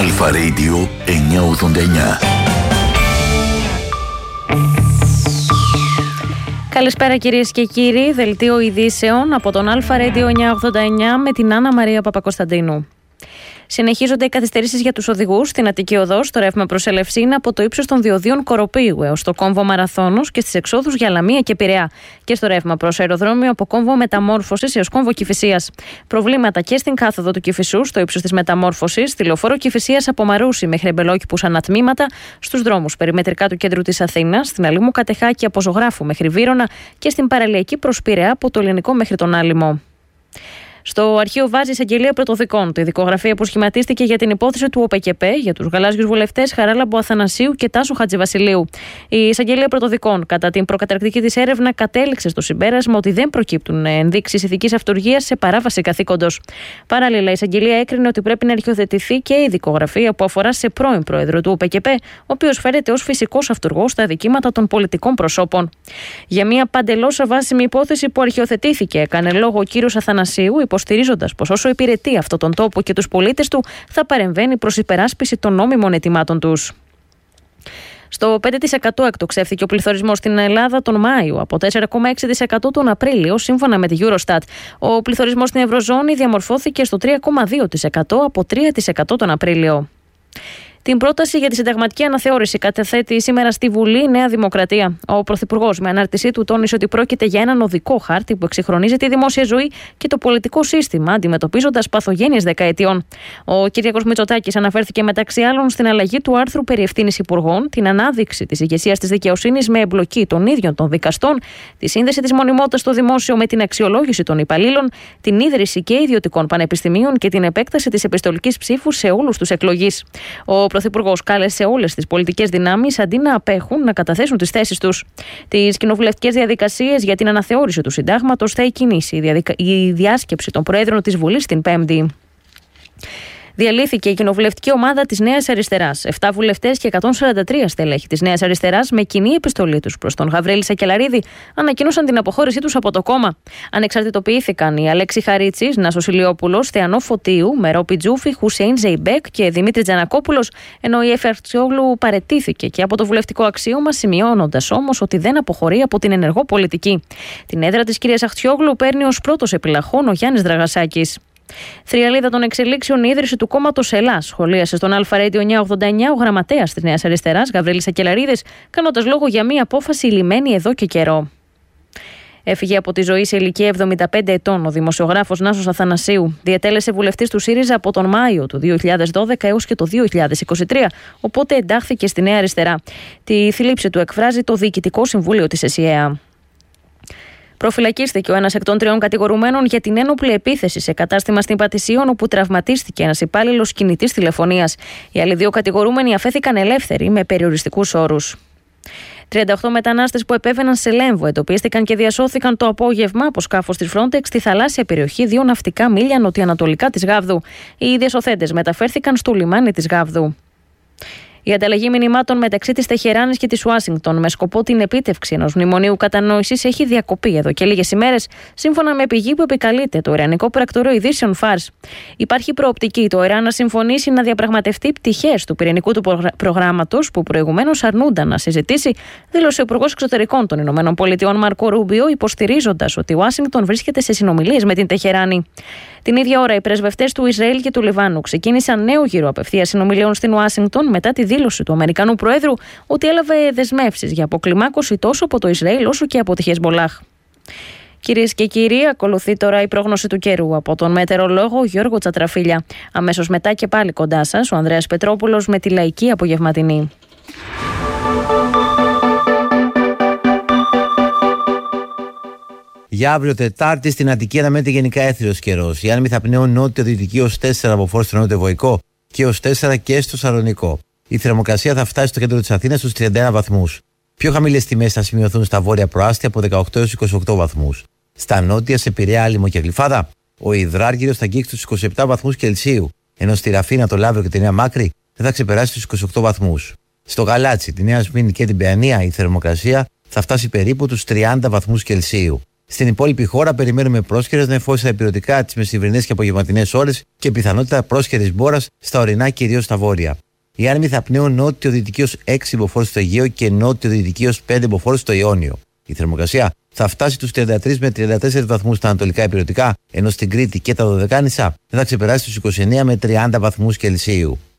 Αλφα Radio 989. Καλησπέρα κυρίες και κύριοι, δελτίο ειδήσεων από τον Αλφα Radio 989 με την Άννα Μαρία Παπακοσταντίνου. Συνεχίζονται οι καθυστερήσεις για τους οδηγούς στην Αττική Οδό, στο ρεύμα προς Ελευσίνα από το ύψος των διοδίων Κοροπίου έως το κόμβο Μαραθώνος και στις εξόδους για Λαμία και Πειραιά, και στο ρεύμα προς αεροδρόμιο από κόμβο Μεταμόρφωσης έως κόμβο Κηφισίας. Προβλήματα και στην κάθοδο του Κηφισού, στο ύψος της Μεταμόρφωσης, στη λεωφόρο Κηφισίας από Μαρούσι μέχρι Εμπελόκηπους ανατμήματα, στους δρόμους περιμετρικά του κέντρου της Αθήνας, στην Αλήμου Κατεχάκη από Ζωγράφου μέχρι Βύρωνα και στην παραλιακή προς Πειραιά από το Ελληνικό μέχρι τον Άλυμο. Στο αρχείο βάζει εισαγγελία πρωτοδικών το ειδικό γραφείο που σχηματίστηκε για την υπόθεση του ΟΠΕΚΕΠΕ για τους γαλάζιους βουλευτές Χαράλαμπο Αθανασίου και Τάσο Χατζηβασιλείου. Η εισαγγελία πρωτοδικών, κατά την προκαταρκτική της έρευνα, κατέληξε στο συμπέρασμα ότι δεν προκύπτουν ενδείξεις ηθικής αυτουργίας σε παράβαση καθήκοντος. Παράλληλα, η εισαγγελία έκρινε ότι πρέπει να αρχιοθετηθεί και ειδικό γραφείο που αφορά σε πρώην πρόεδρο του ΟΠΕΚΕΠΕ, ο οποίος φέρεται ως φυσικός αυτουργός στα αδικήματα των πολιτικών προσώπων. Για μια παντελώς αβάσιμη υπόθεση που αρχιοθετήθηκε, έκανε λόγο ο κύριος Αθανασίου, υποστηρίζοντας πως όσο υπηρετεί αυτόν τον τόπο και τους πολίτες του, θα παρεμβαίνει προς υπεράσπιση των νόμιμων αιτημάτων τους. Στο 5% εκτοξεύθηκε ο πληθωρισμός στην Ελλάδα τον Μάιο, από 4,6% τον Απρίλιο, σύμφωνα με τη Eurostat. Ο πληθωρισμός στην Ευρωζώνη διαμορφώθηκε στο 3,2% από 3% τον Απρίλιο. Την πρόταση για τη συνταγματική αναθεώρηση καταθέτει σήμερα στη Βουλή η Νέα Δημοκρατία. Ο Πρωθυπουργός, με ανάρτησή του, τόνισε ότι πρόκειται για έναν οδικό χάρτη που εξυγχρονίζει τη δημόσια ζωή και το πολιτικό σύστημα, αντιμετωπίζοντας παθογένειες δεκαετιών. Ο Κυριάκος Μητσοτάκης αναφέρθηκε μεταξύ άλλων στην αλλαγή του άρθρου περί ευθύνης υπουργών, την ανάδειξη της ηγεσίας της δικαιοσύνης με εμπλοκή των ίδιων των δικαστών, τη σύνδεση της μονιμότητας στο δημόσιο με την αξιολόγηση των υπαλλήλων, την ίδρυση και ιδιωτικών πανεπιστημίων και την επέκταση της επιστολικής ψήφου σε όλους τους εκλογείς. Ο Πρωθυπουργός κάλεσε όλες τις πολιτικές δυνάμεις, αντί να απέχουν, να καταθέσουν τις θέσεις τους. Τις κοινοβουλευτικές διαδικασίες για την αναθεώρηση του συντάγματος θα εκκινήσει η διάσκεψη των Προέδρων της Βουλής την Πέμπτη. Διαλύθηκε η κοινοβουλευτική ομάδα της Νέας Αριστεράς. 7 βουλευτές και 143 στελέχη της Νέας Αριστεράς, με κοινή επιστολή τους προς τον Γαβρίλη Σακελαρίδη, ανακοίνωσαν την αποχώρησή τους από το κόμμα. Ανεξαρτητοποιήθηκαν οι Αλέξη Χαρίτσης, Νάσος Ηλιόπουλος, Θεανό Φωτίου, Μερό Πιτζούφη, Χουσέιν Ζεϊμπέκ και Δημήτρη Τζανακόπουλος, ενώ η Εφη Αχτσιόγλου παραιτήθηκε και από το βουλευτικό αξίωμα, σημειώνοντας όμως ότι δεν αποχωρεί από την ενεργό πολιτική. Την έδρα της κυρίας Αχτσιόγλου παίρνει ως πρώτος επιλαχών ο Γιάννης Δραγασάκης. Θριαλίδα των εξελίξεων η ίδρυση του κόμματος Ελλάς, σχολίασε στον Αλφα Radio 989 ο γραμματέας της Νέας Αριστεράς, Γαβρίλης Σακελαρίδης, κάνοντας λόγο για μία απόφαση λυμμένη εδώ και καιρό. Έφυγε από τη ζωή σε ηλικία 75 ετών ο δημοσιογράφος Νάσος Αθανασίου. Διατέλεσε βουλευτής του ΣΥΡΙΖΑ από τον Μάιο του 2012 έως και το 2023, οπότε εντάχθηκε στη Νέα Αριστερά. Τη θλίψη του εκφράζει το Διοικητικό Συμβούλιο της ΕΣΥΑ. Προφυλακίστηκε ο ένας εκ των 3 κατηγορουμένων για την ένοπλη επίθεση σε κατάστημα στην Πατησίων, όπου τραυματίστηκε ένας υπάλληλος κινητής τηλεφωνίας. Οι άλλοι 2 κατηγορούμενοι αφέθηκαν ελεύθεροι με περιοριστικούς όρους. 38 μετανάστες που επέβαιναν σε Λέμβο εντοπίστηκαν και διασώθηκαν το απόγευμα από σκάφος της Frontex στη θαλάσσια περιοχή 2 ναυτικά μίλια νοτιοανατολικά της Γάβδου. Οι διασωθέντες μεταφέρθηκαν στο λιμάνι της Γάβδου. Η ανταλλαγή μηνυμάτων μεταξύ της Τεχεράνης και της Ουάσιγκτον με σκοπό την επίτευξη ενός μνημονίου κατανόησης έχει διακοπεί εδώ και λίγες ημέρες, σύμφωνα με πηγή που επικαλείται το Ιρανικό Πρακτορείο Ειδήσεων Φάρς. Υπάρχει προοπτική το Ιράν να συμφωνήσει να διαπραγματευτεί πτυχές του πυρηνικού του προγράμματος που προηγουμένως αρνούνταν να συζητήσει, δήλωσε ο Υπουργός Εξωτερικών των ΗΠΑ Μάρκο Ρούμπιο, υποστηρίζοντας ότι η Ουάσιγκτον βρίσκεται σε συνομιλίες με την Τεχεράνη. Την ίδια ώρα, οι πρεσβευτές του Ισραήλ και του Λιβάνου ξεκίνησαν νέο γύρο απευθείας συνομιλίων στην Ουάσιγκτον μετά τη δήλωση του Αμερικανού Προέδρου ότι έλαβε δεσμεύσεις για αποκλιμάκωση τόσο από το Ισραήλ όσο και από τη Χεσμολάχ. Κυρίες και κύριοι, ακολουθεί τώρα η πρόγνωση του καιρού από τον μετεωρολόγο Γιώργο Τσατραφίλια. Αμέσως μετά και πάλι κοντά σας ο Ανδρέας Πετρόπουλος με τη λαϊκή απογευματινή. Για αύριο Τετάρτη στην Αττική αναμένεται γενικά έθριος καιρός. Οι άνεμοι θα πνέουν νότιο-δυτική ως 4 από φόρτ στο νότιο-βορικό και ως 4 και στο Σαλονικό. Η θερμοκρασία θα φτάσει στο κέντρο της Αθήνας στους 31 βαθμούς. Πιο χαμηλές τιμές θα σημειωθούν στα βόρεια προάστια από 18 έως 28 βαθμούς. Στα νότια, σε Πειραιά, Άλυμο και Γλυφάδα, ο υδράργυρος θα αγγίξει τους 27 βαθμούς Κελσίου, ενώ στη Ραφίνα, το Λαύριο και τη Νέα Μάκρη δεν θα ξεπεράσει τους 28 βαθμούς. Στο Γαλάτσι, τη Νέα Σμύρνη και την Παιανία η θερμοκρασία θα φτάσει περίπου τους 30 βαθμούς Κελσίου. Στην υπόλοιπη χώρα περιμένουμε πρόσχερες νεφώσεις στα ηπειρωτικά τις μεσημβρινές και απογευματινές ώρες και πιθανότητα πρόσχερης μπόρας στα ορεινά, κυρίως στα βόρεια. Οι άνεμοι θα πνέουν νότιο-δυτικίως 6 μποφόρ στο Αιγαίο και νότιο-δυτικίως 5 μποφόρ στο Ιόνιο. Η θερμοκρασία θα φτάσει τους 33 με 34 βαθμούς στα ανατολικά ηπειρωτικά, ενώ στην Κρήτη και τα Δωδεκάνησα δεν θα ξεπεράσει τους 29 με 30 βαθμούς Κελσίου.